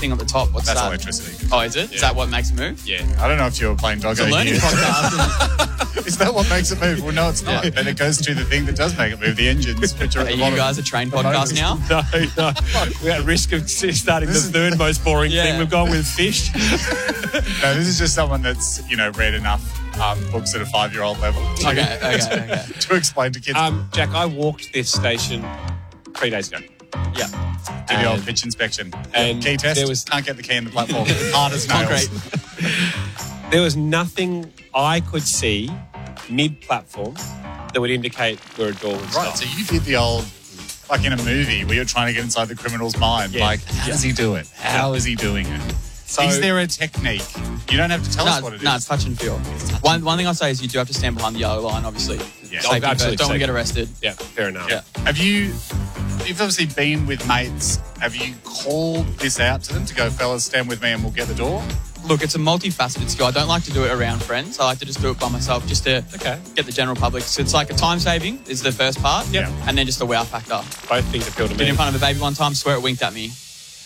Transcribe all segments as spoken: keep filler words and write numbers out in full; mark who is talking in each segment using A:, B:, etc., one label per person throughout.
A: thing at the top. What's
B: That's
A: that?
B: electricity.
A: Oh, is it?
B: Yeah.
A: Is that what makes it move?
B: Yeah. I don't know if you were playing doggo
A: It's a learning
B: here.
A: podcast.
B: Is that what makes it move? Well, no, it's not.
A: Yeah.
B: And it goes to the thing that does make it move, the engines, which are at
A: Are
B: the
A: you
B: bottom.
A: guys a train podcast now?
C: No, no. We're at risk of starting
B: This
C: the
B: is-
C: third most boring
A: Yeah.
C: thing. We've gone with fish.
B: No, this is just someone that's, you know, read enough um, books at a five-year-old level to,
A: Okay, okay, okay.
B: to explain to kids.
C: Um, Jack, I walked this station three days ago.
A: Yeah.
B: Do the old
C: and-
B: pitch inspection.
C: and
B: key test.
C: there was-
B: Can't get the key in the platform. Hard as nails.
A: Concrete.
C: There was nothing I could see mid-platform that would indicate where a door would
B: Right,
C: stop.
B: so you did the old, like in a movie where you're trying to get inside the criminal's mind.
C: Yeah.
B: Like, how does he do it? How is he doing it?
C: So-
B: is there a technique? You don't have to tell us
A: No,
B: what it is.
A: no, it's touch and feel. One, one thing I'll say is you do have to stand behind the yellow line, obviously.
B: Yeah.
A: Safety
C: Oh,
A: first.
C: absolutely
A: Don't want to
C: safe.
A: get arrested.
C: Yeah, fair enough.
A: Yeah.
B: Have you, you've obviously been with mates. Have you called this out to them to go, fellas, stand with me and we'll get the door?
A: Look, it's a multifaceted skill. I don't like to do it around friends. I like to just do it by myself just to
C: Okay.
A: get the general public. So it's like a time saving is the first part.
C: Yep.
A: And then just a wow factor.
C: Both things appeal to
A: Been
C: me.
A: in front of a baby one time, swear it winked at me.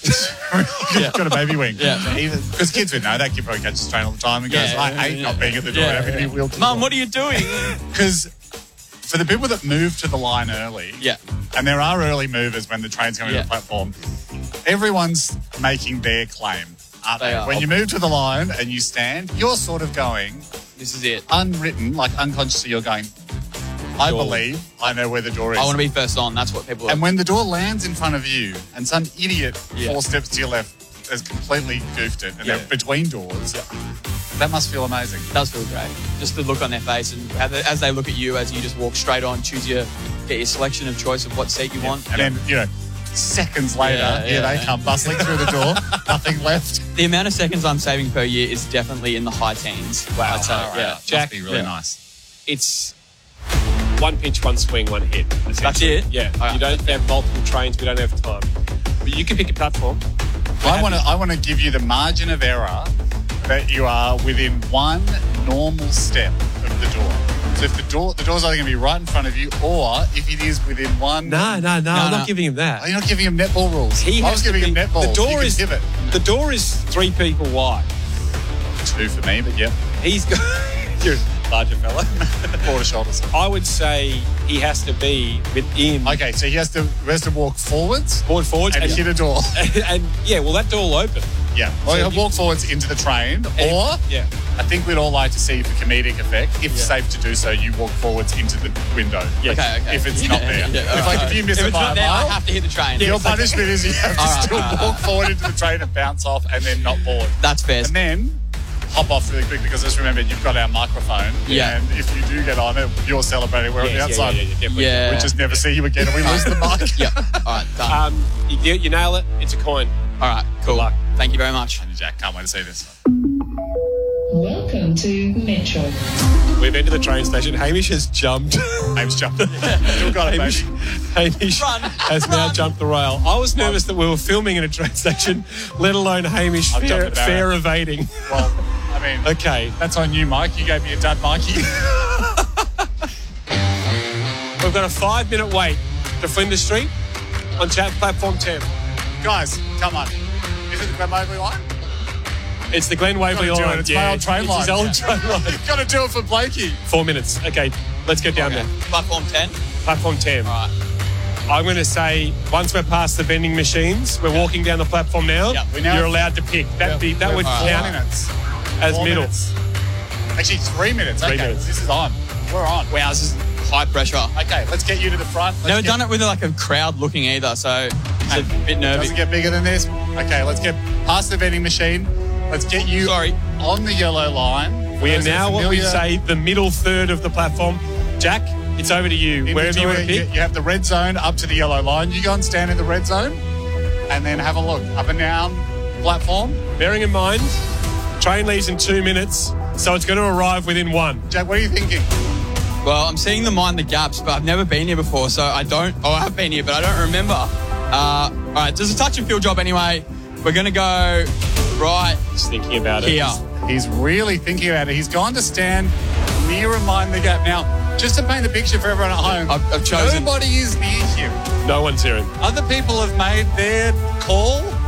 B: You've got a baby wing.
A: Yeah.
B: Because kids would know that kid probably catches train all the time and goes,
A: Yeah,
B: I
A: yeah,
B: hate
A: yeah.
B: not being at the door and
A: Yeah,
B: having to
A: yeah.
B: be wheeled to
A: Mum, what are you doing?
B: Because for the people that move to the line early,
A: Yeah.
B: and there are early movers when the train's coming
A: Yeah.
B: to the platform, everyone's making their claim, aren't they?
A: They are.
B: When you move to the line and you stand, you're sort of going,
A: This is it.
B: unwritten, like unconsciously, you're going, I
C: Door.
B: believe I know where the door is.
A: I want to be first on. That's what people are.
B: And when the door lands in front of you and some idiot
A: Yeah.
B: four steps to your left has completely goofed it and
A: Yeah.
B: they're between doors, that must feel amazing.
A: It does feel great. Just the look on their face and how they- as they look at you as you just walk straight on, choose your, get your selection of choice of what seat you want.
B: And then, you know, seconds later,
A: Yeah,
B: here
A: yeah.
B: they come bustling through the door, nothing left.
A: The amount of seconds I'm saving per year is definitely in the high teens. I'd say.
B: All right.
A: Yeah.
B: Must
C: Jack,
B: be really
A: yeah.
B: nice.
C: It's one pinch, one swing, one hit.
A: That's it?
C: Yeah.
A: All right.
C: You don't have multiple trains. We don't have time. But you can pick a platform.
B: I want to. I want to give you the margin of error that you are within one normal step of the door. So if the door, the door's either going to be right in front of you, or if it is within one.
C: No, no, no. I'm
A: no.
C: not giving him that.
B: Oh, you're not giving him netball rules.
C: He
B: I
C: has
B: was
C: to
B: giving
C: be,
B: him netball.
C: The door
B: You can
C: is
B: pivot.
C: the door is three people wide.
B: Two for me, but yeah,
C: He's got. You're a larger fella.
B: quarter shoulders.
C: I would say he has to be within
B: Okay, so he has to he has to walk forwards
C: forward forwards
B: and
C: and,
B: hit a door.
C: and yeah, well that door will open.
B: Yeah, or
C: So
B: he'll
C: you-
B: walk forwards into the train,
C: And-
B: or
C: yeah.
B: I think we'd all like to see for comedic effect, if
C: Yeah.
B: safe to do so, you walk forwards into the window.
C: Yeah.
A: Okay, okay.
B: If it's not there.
A: Yeah,
B: If, like, if you miss
A: if
B: it
A: it's
B: by
A: not
B: a
A: there, I
B: mile,
A: have to hit the train.
B: your
A: It's like-
B: punishment is you have to
A: All right,
B: still
A: all right,
B: walk forward into the train and bounce off and then not board.
A: That's fair.
B: And then hop off really quick because just remember you've got our microphone.
A: Yeah.
B: And if you do get on it, you're celebrating. We're
C: Yes,
B: on the
C: yeah,
B: outside.
C: yeah, yeah, definitely.
A: Yeah.
B: We just never see you again and we lose the mic.
A: Yep. All right, done.
C: Um, you, you nail it. It's a coin.
A: All right, cool.
C: luck.
A: Thank you very much.
B: Jack, can't wait to see this.
D: Welcome to Metro.
C: We've entered the train station. Hamish has jumped.
B: Hamish jumped. Still got it,
C: Hamish,
B: baby.
C: Hamish
A: Run,
C: has now
A: run.
C: jumped the rail. I was nervous that we were filming in a train station, let alone Hamish
B: I've
C: fair,
B: jumped the barrier.
C: fair evading.
B: Well, I mean,
C: Okay,
B: that's on you, Mike. You gave me a dud, Mikey.
C: we've got a five-minute wait to Flinders Street on chat platform ten.
B: Guys, come on. Is it the Glen Waverley line?
C: It's the Glen Waverley
B: Gotta do
C: line.
B: it. It's my old train
C: it's
B: line.
C: his old
B: Yeah.
C: train line.
B: You've got to do it for Blakey.
C: Four minutes. Okay, let's get down
A: Okay.
C: there.
A: Platform ten.
C: Platform ten.
A: All right.
C: I'm going to say once we're past the vending machines, we're walking down the platform now.
A: Yeah,
B: we now-
C: You're allowed to pick. That be that would
B: Four
C: count
B: minutes.
C: as
B: Four
C: middle.
B: minutes. Actually, three minutes.
C: Three
B: okay,
C: minutes.
B: this is on. We're on.
A: Wow, this is high pressure.
B: Okay, let's get you to the front. Let's
A: Never
B: get,
A: done it with like a crowd looking either, so it's a bit nervy.
B: Doesn't get bigger than this. Okay, let's get past the vending machine. Let's get you
A: Sorry.
B: on the yellow line.
C: We are
B: Those that
C: now what we
B: familiar,
C: say the middle third of the platform. Jack, it's over to you.
B: in
C: Wherever you want to
B: between,
C: pick.
B: You have the red zone up to the yellow line. You go and stand in the red zone and then have a look. Up and down platform.
C: Bearing in mind, train leaves in two minutes, so it's going to arrive within one.
B: Jack, what are you thinking?
A: Well, I'm seeing them mind the gaps, but I've never been here before, so I don't. Oh, I have been here, but I don't remember. Uh, all right, there's a touch and feel job anyway. We're gonna go right
C: Just thinking about it.
A: here.
B: He's really thinking about it. He's gone to stand near and mind the gap. Now, just to paint the picture for everyone at home,
A: I've- I've chosen-
B: nobody is near him.
C: No one's hearing.
B: Other people have made their call